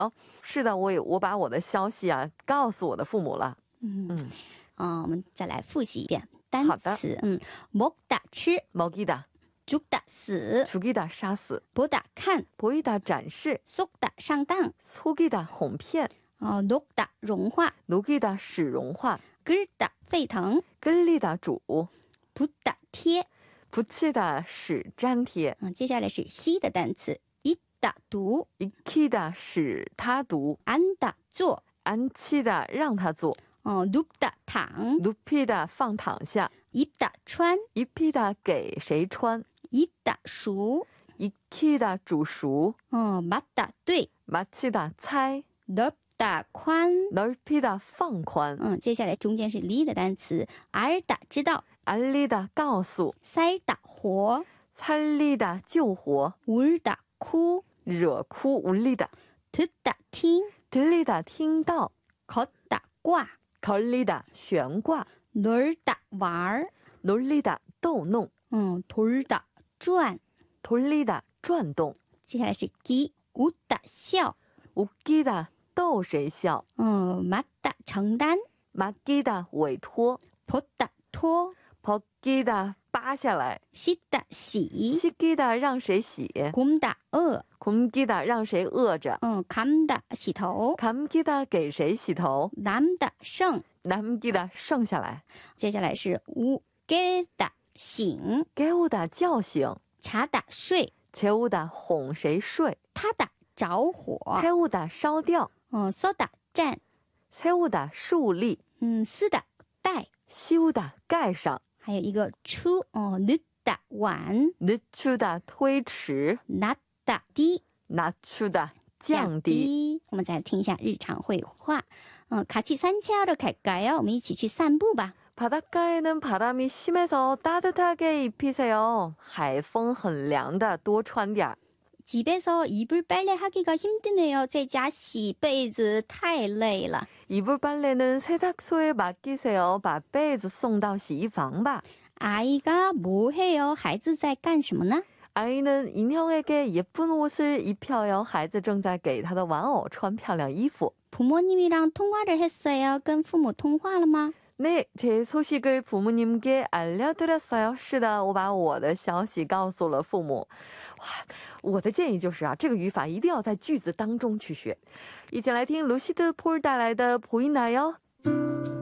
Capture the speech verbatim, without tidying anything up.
哦，是的，我我把我的消息啊告诉我的父母了。 嗯嗯， 啊，我们再来复习一遍单好的词。嗯，먹다吃， 먹이다 죽다死， 죽이다杀死 보다看， 보이다展示 속다上当， 속이다哄骗 어, 녹다融化， 녹이다使融化 끓다沸腾， 끓이다煮 붙다贴。 붙이다使粘贴嗯，接下来是 he 的单词， 읽다读， 익히다使他读 앉다坐， 앉히다让他做 어, 눕다躺， 눕히다放躺下 입다穿， 입히다给谁穿 익다熟， 익히다煮熟 어, 맞다对， 마치다猜 넓다宽。 넓히다放宽嗯，接下来中间是 li 的单词， 알다知道， 알리다 告诉 살다活， 살리다 救活 울다哭， 惹哭 울리다 듣다听， 들리다 听到 걷다挂， 걸리다 悬挂 놀다玩， 놀리다 逗弄嗯，돌다转。 돌리다 转动接下来是 기 웃다笑， 웃기다 逗谁笑嗯，맡다承担， 맡기다 委托 벗다脱， 벗기다 扒下来 씻다洗， 씻기다 让谁洗 굶다饿， 굶기다 让谁饿着嗯，감다洗头， 감기다 给谁洗头 남다剩。 남기다 剩下来接下来是 우게다醒， 깨우다 叫醒 자다睡， 재우다 哄谁睡 타다着火， 태우다 烧掉 어, 써다 짠， 세우다 树立嗯，쓰다带， 씌우다 盖上还有一个出，哦，늦다晚， 늦추다 推迟 낮다低， 낮추다 降低我们再来听一下日常会话。嗯，같이 산책하러 갈까요？ 我们一起去散步吧。 바닷가에는 바람이 심해서 따뜻하게 입히세요. 海风很凉的多穿点儿 집에서 이불 빨래하기가 힘드네요. 在家洗被子太累了。 이불 빨래는 세탁소에 맡기세요. 把被子送到洗衣房吧 아이가 뭐 해요? 孩子在干什么呢？ 아이는 인형에게 예쁜 옷을 입혀요. 孩子正在给他的玩偶穿漂亮衣服 부모님이랑 통화를 했어요. 跟父母通话了吗？ 네, 제 소식을 부모님께 알려드렸어요. 是的，我把我的消息告诉了父母。哇，我的建议就是啊，这个语法一定要在句子当中去学。一起来听卢西德·普尔带来的《보이나요》。